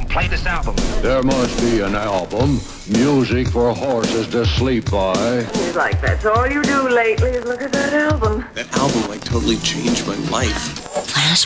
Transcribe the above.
Play this album. There must be an album, music for horses to sleep by. He's like, that's all you do lately is look at that album. That album, like, totally changed my life. Flash